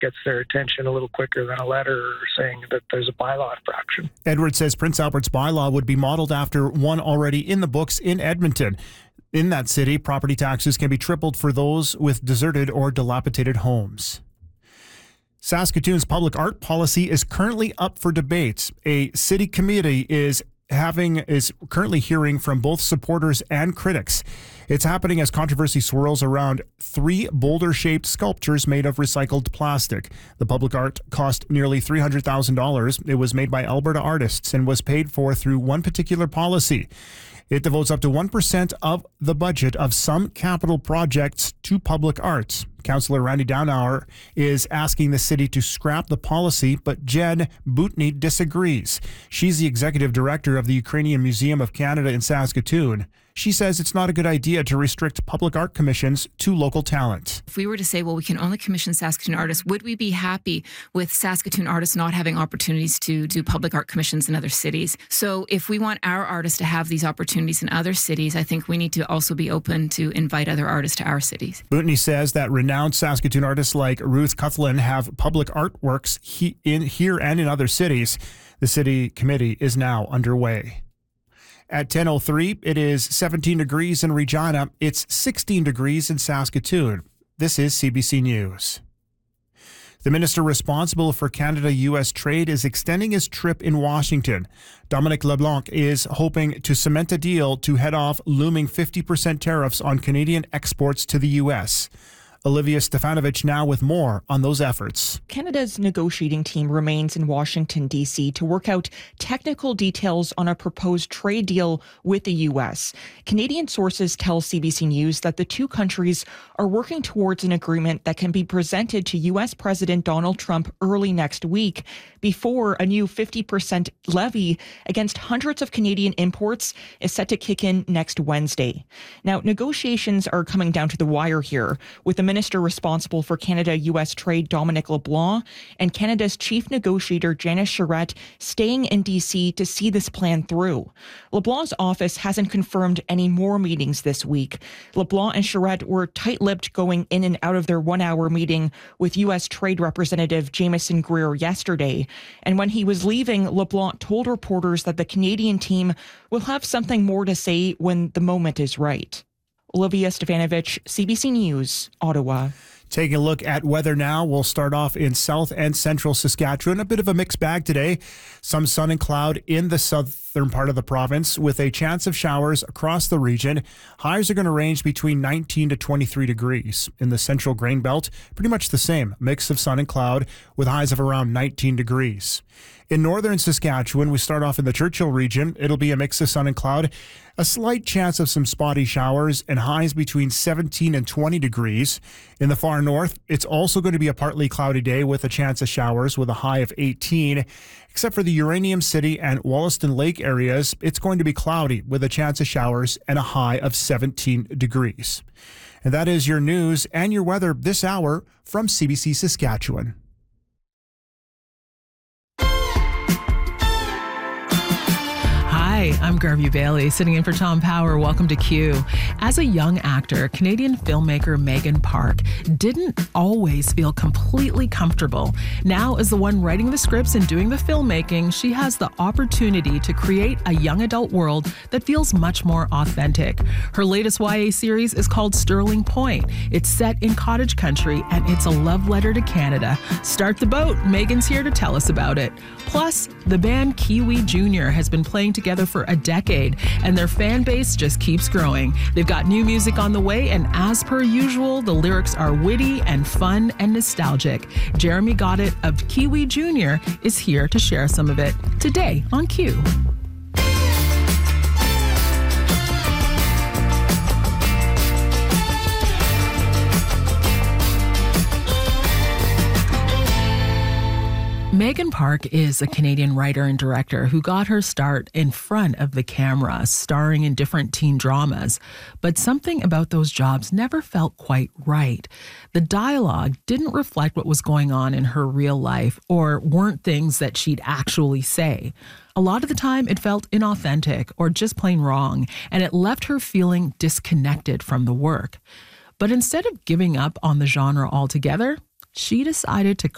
gets their attention a little quicker than a letter saying that there's a bylaw infraction. Edwards says Prince Albert's bylaw would be modeled after one already in the books in Edmonton. In that city, property taxes can be tripled for those with deserted or dilapidated homes. Saskatoon's public art policy is currently up for debate. A city committee is currently hearing from both supporters and critics. It's happening as controversy swirls around 3 boulder-shaped sculptures made of recycled plastic. The public art cost nearly $300,000. It was made by Alberta artists and was paid for through one particular policy. It devotes up to 1% of the budget of some capital projects to public arts. Councillor Randy Downhour is asking the city to scrap the policy, but Jen Boutny disagrees. She's the executive director of the Ukrainian Museum of Canada in Saskatoon. She says it's not a good idea to restrict public art commissions to local talent. If we were to say, well, we can only commission Saskatoon artists, would we be happy with Saskatoon artists not having opportunities to do public art commissions in other cities? So if we want our artists to have these opportunities in other cities, I think we need to also be open to invite other artists to our cities. Boutny says that renowned Saskatoon artists like Ruth Cuthlin have public artworks here and in other cities. The city committee is now underway. At 10:03, it is 17 degrees in Regina. It's 16 degrees in Saskatoon. This is CBC News. The minister responsible for Canada-U.S. trade is extending his trip in Washington. Dominic LeBlanc is hoping to cement a deal to head off looming 50% tariffs on Canadian exports to the U.S. Olivia Stefanovich now with more on those efforts. Canada's negotiating team remains in Washington, D.C. to work out technical details on a proposed trade deal with the U.S. Canadian sources tell CBC News that the two countries are working towards an agreement that can be presented to U.S. President Donald Trump early next week before a new 50% levy against hundreds of Canadian imports is set to kick in next Wednesday. Now, negotiations are coming down to the wire here, with the minister responsible for Canada-U.S. trade, Dominic LeBlanc, and Canada's chief negotiator, Janice Charette, staying in D.C. to see this plan through. LeBlanc's office hasn't confirmed any more meetings this week. LeBlanc and Charette were tight-lipped going in and out of their one-hour meeting with U.S. Trade Representative Jamieson Greer yesterday. And when he was leaving, LeBlanc told reporters that the Canadian team will have something more to say when the moment is right. Olivia Stefanovich, CBC News, Ottawa. Taking a look at weather now, we'll start off in south and central Saskatchewan. A bit of a mixed bag today. Some sun and cloud in the southern part of the province with a chance of showers across the region. Highs are going to range between 19 to 23 degrees. In the central grain belt, pretty much the same. Mix of sun and cloud with highs of around 19 degrees. In northern Saskatchewan, we start off in the Churchill region. It'll be a mix of sun and cloud. A slight chance of some spotty showers and highs between 17 and 20 degrees. In the far north, it's also going to be a partly cloudy day with a chance of showers with a high of 18. Except for the Uranium City and Wollaston Lake areas, it's going to be cloudy with a chance of showers and a high of 17 degrees. And that is your news and your weather this hour from CBC Saskatchewan. Hi, I'm Garvey Bailey, sitting in for Tom Power. Welcome to Q. As a young actor, Canadian filmmaker Megan Park didn't always feel completely comfortable. Now, as the one writing the scripts and doing the filmmaking, she has the opportunity to create a young adult world that feels much more authentic. Her latest YA series is called Sterling Point. It's set in cottage country, and it's a love letter to Canada. Start the boat. Megan's here to tell us about it. Plus, the band Kiwi Jr. has been playing together for a decade, and their fan base just keeps growing. They've got new music on the way, and as per usual, the lyrics are witty and fun and nostalgic. Jeremy Goddett of Kiwi Jr. is here to share some of it today on Q. Megan Park is a Canadian writer and director who got her start in front of the camera, starring in different teen dramas. But something about those jobs never felt quite right. The dialogue didn't reflect what was going on in her real life or weren't things that she'd actually say. A lot of the time, it felt inauthentic or just plain wrong, and it left her feeling disconnected from the work. But instead of giving up on the genre altogether, she decided to